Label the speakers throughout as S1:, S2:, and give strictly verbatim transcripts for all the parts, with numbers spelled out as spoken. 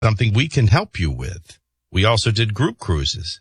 S1: something we can help you with. We also did group cruises.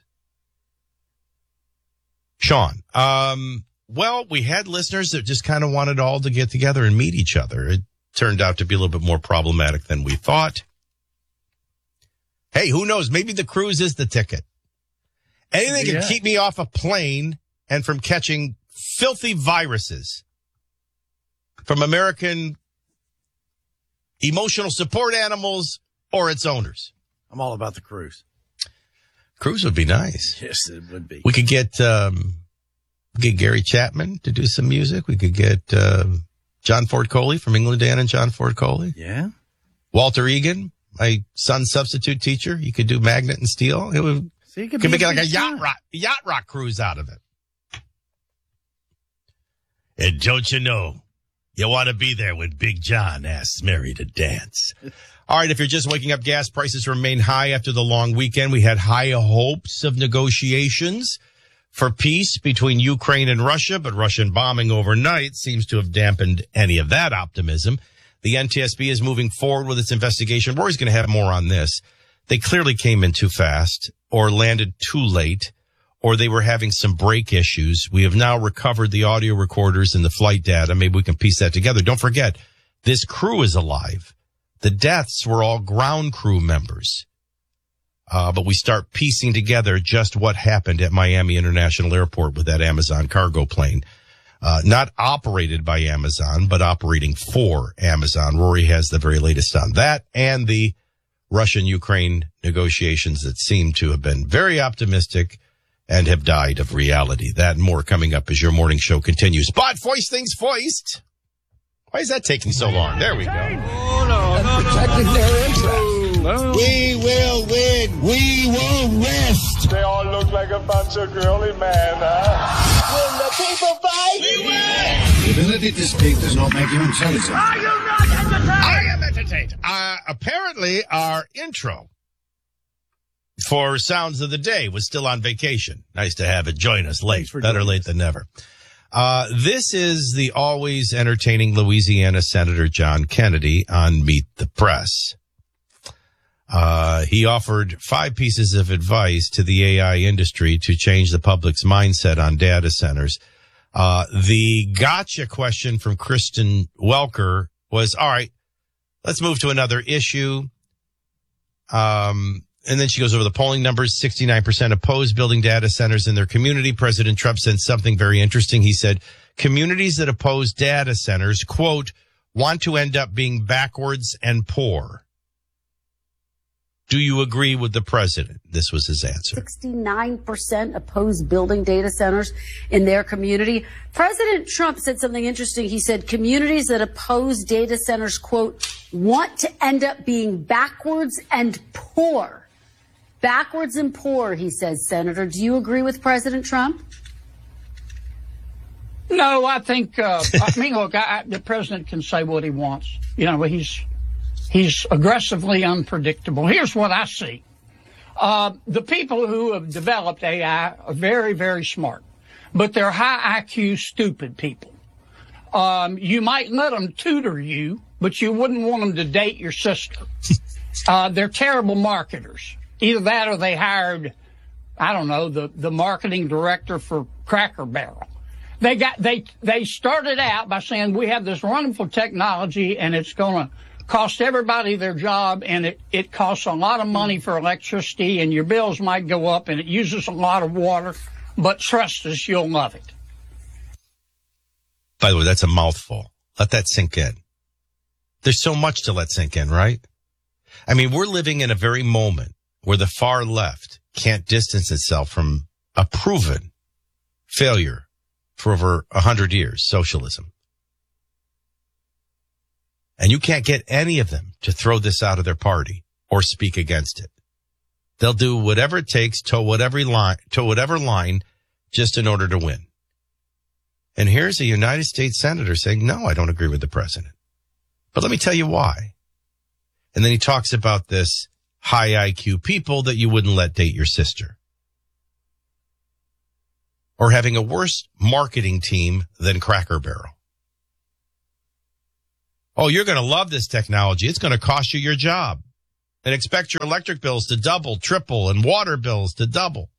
S1: Sean, um, well, we had listeners that just kind of wanted all to get together and meet each other. It turned out to be a little bit more problematic than we thought. Hey, who knows? Maybe the cruise is the ticket. Anything yeah. can keep me off a plane and from catching filthy viruses from American emotional support animals or its owners.
S2: I'm all about the cruise.
S1: Cruise would be nice.
S2: Yes, it would be.
S1: We could get, um, get Gary Chapman to do some music. We could get, uh, John Ford Coley from England Dan and John Ford Coley.
S2: Yeah.
S1: Walter Egan, my son's substitute teacher. You could do Magnet and Steel. It would,
S2: so you could,
S1: could
S2: be
S1: make it like a
S2: time.
S1: yacht rock, yacht rock cruise out of it. And don't you know, you want to be there when Big John asks Mary to dance. All right, if you're just waking up, gas prices remain high after the long weekend. We had high hopes of negotiations for peace between Ukraine and Russia, but Russian bombing overnight seems to have dampened any of that optimism. The N T S B is moving forward with its investigation. Rory's going to have more on this. They clearly came in too fast or landed too late, or they were having some brake issues. We have now recovered the audio recorders and the flight data. Maybe we can piece that together. Don't forget, this crew is alive. The deaths were all ground crew members. Uh, but we start piecing together just what happened at Miami International Airport with that Amazon cargo plane. Uh, not operated by Amazon, but operating for Amazon. Rory has the very latest on that and the Russian-Ukraine negotiations that seem to have been very optimistic and have died of reality. That and more coming up as your morning show continues. But voice things voiced. Why is that taking so long? There we go.
S3: Oh, no, no, protecting no, their interests. No. We will win. We will rest.
S4: They all look like a bunch of girly men, huh?
S3: Will the people fight?
S4: We win.
S5: The ability to speak does not make you intelligent.
S4: Are you not entertained?
S1: I am entertained. Uh, apparently, our intro for Sounds of the Day was still on vacation. Nice to have it join us late. Better late than never. Uh, this is the always entertaining Louisiana Senator John Kennedy on Meet the Press. Uh, he offered five pieces of advice to the A I industry to change the public's mindset on data centers. Uh, the gotcha question from Kristen Welker was, all right, let's move to another issue. Um, And then she goes over the polling numbers. sixty-nine percent oppose building data centers in their community. President Trump said something very interesting. He said, communities that oppose data centers, quote, want to end up being backwards and poor. Do you agree with the president? This was his answer.
S6: sixty-nine percent oppose building data centers in their community. President Trump said something interesting. He said communities that oppose data centers, quote, want to end up being backwards and poor. Backwards and poor, he says, Senator. Do you agree with President Trump?
S7: No, I think, uh, I mean, look, I, the president can say what he wants. You know, he's, he's aggressively unpredictable. Here's what I see. Uh, the people who have developed A I are very, very smart, but they're high I Q, stupid people. Um, you might let them tutor you, but you wouldn't want them to date your sister. Uh, they're terrible marketers. Either that or they hired, I don't know, the, the marketing director for Cracker Barrel. They got, they, they started out by saying we have this wonderful technology and it's going to cost everybody their job and it, it costs a lot of money for electricity and your bills might go up and it uses a lot of water, but trust us, you'll love it.
S1: By the way, that's a mouthful. Let that sink in. There's so much to let sink in, right? I mean, we're living in a very moment where the far left can't distance itself from a proven failure for over a hundred years, socialism. And you can't get any of them to throw this out of their party or speak against it. They'll do whatever it takes, toe whatever line, toe whatever line, just in order to win. And here's a United States senator saying, no, I don't agree with the president. But let me tell you why. And then he talks about this high I Q people that you wouldn't let date your sister. Or having a worse marketing team than Cracker Barrel. Oh, you're going to love this technology. It's going to cost you your job. and expect your electric bills to double, triple, and water bills to double.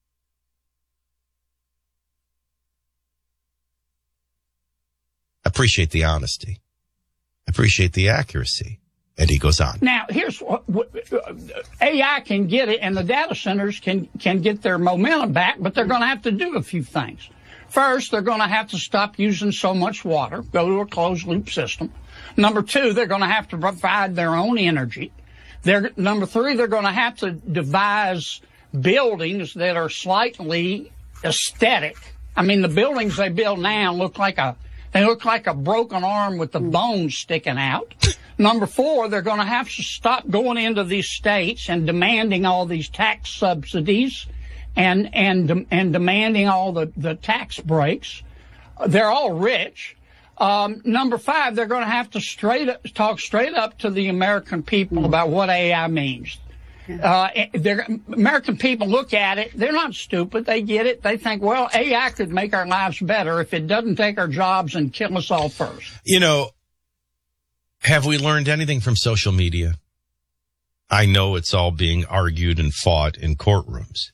S1: Appreciate the honesty. Appreciate the accuracy. And he goes on.
S7: Now, here's what, what A I can get it, and the data centers can, can get their momentum back, but they're going to have to do a few things. First, they're going to have to stop using so much water, go to a closed-loop system. Number two, they're going to have to provide their own energy. They're, number three, they're going to have to devise buildings that are slightly aesthetic. I mean, the buildings they build now look like a they look like a broken arm with the bones sticking out. Number four, they're going to have to stop going into these states and demanding all these tax subsidies and and and demanding all the, the tax breaks. They're all rich. Um, number five, they're going to have to straight up, talk straight up to the American people about what A I means. Uh, they're, American people look at it. They're not stupid. They get it. They think, well, A I could make our lives better if it doesn't take our jobs and kill us all first.
S1: You know, have we learned anything from social media? I know it's all being argued and fought in courtrooms.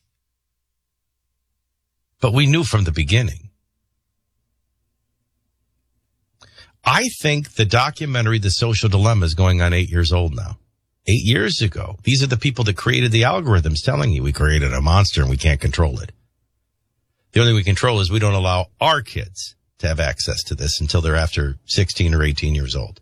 S1: But we knew from the beginning. I think the documentary, The Social Dilemma, is going on eight years old now. Eight years ago. These are the people that created the algorithms telling you we created a monster and we can't control it. The only thing we control is we don't allow our kids to have access to this until they're after sixteen or eighteen years old.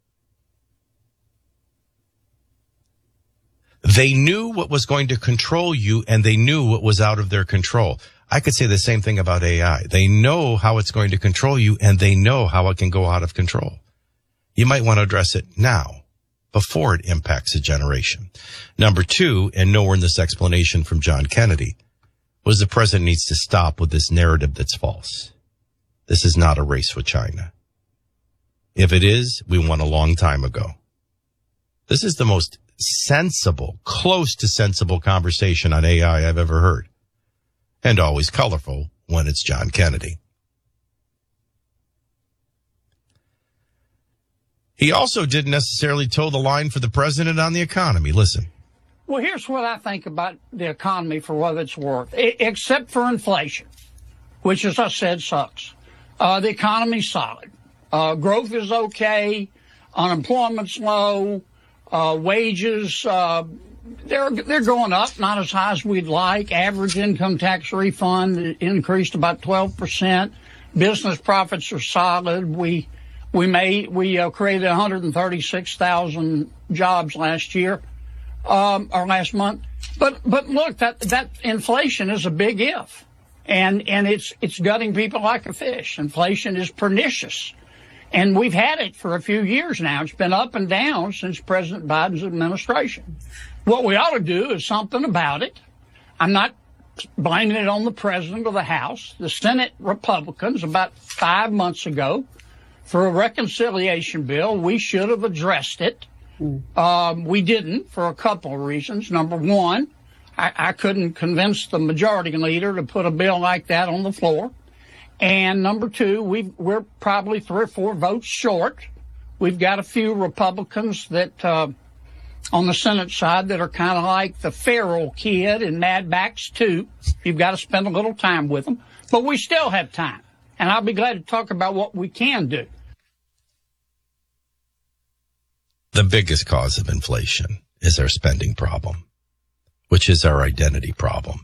S1: They knew what was going to control you, and they knew what was out of their control. I could say the same thing about A I. They know how it's going to control you, and they know how it can go out of control. You might want to address it now, before it impacts a generation. Number two, and nowhere in this explanation from John Kennedy, was the president needs to stop with this narrative that's false. This is not a race with China. If it is, we won a long time ago. This is the most sensible, close to sensible conversation on A I I've ever heard. And always colorful when it's John Kennedy. He also didn't necessarily toe the line for the president on the economy. Listen.
S7: Well, here's what I think about the economy for what it's worth, I- except for inflation, which, as I said, sucks. Uh, the economy's solid. Uh, growth is okay. Unemployment's low. Uh, wages, uh, they're, they're going up, not as high as we'd like. Average income tax refund increased about twelve percent. Business profits are solid. We, we made, we uh, created one hundred thirty-six thousand jobs last year, um, or last month. But, but look, that, that inflation is a big if. And, and it's, it's gutting people like a fish. Inflation is pernicious. And we've had it for a few years now. It's been up and down since President Biden's administration. What we ought to do is something about it. I'm not blaming it on the president or the House. The Senate Republicans, about five months ago, for a reconciliation bill, we should have addressed it. Um, we didn't for a couple of reasons. Number one, I, I couldn't convince the majority leader to put a bill like that on the floor. And number two, we've, we're probably three or four votes short. We've got a few Republicans that, uh, on the Senate side that are kind of like the feral kid in Mad Max two. You've got to spend a little time with them. But we still have time. And I'll be glad to talk about what we can do.
S1: The biggest cause of inflation is our spending problem, which is our identity problem.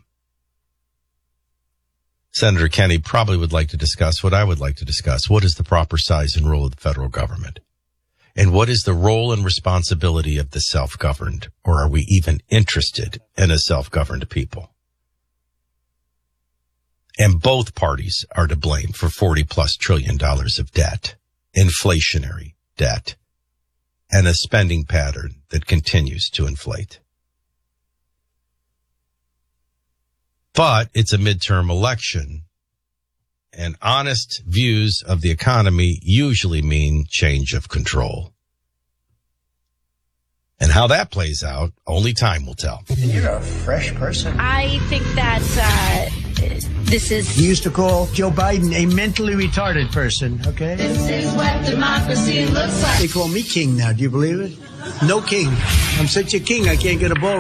S1: Senator Kennedy probably would like to discuss what I would like to discuss. What is the proper size and role of the federal government? And what is the role and responsibility of the self-governed? Or are we even interested in a self-governed people? And both parties are to blame for forty plus trillion dollars of debt, inflationary debt, and a spending pattern that continues to inflate. But it's a midterm election, and honest views of the economy usually mean change of control. And how that plays out, only time will tell.
S5: You're a fresh person.
S8: I think that uh, this is...
S9: We used to call Joe Biden a mentally retarded person, okay?
S8: This is what democracy looks like.
S9: They call me king now. Do you believe it? No king. I'm such a king, I can't get a ball.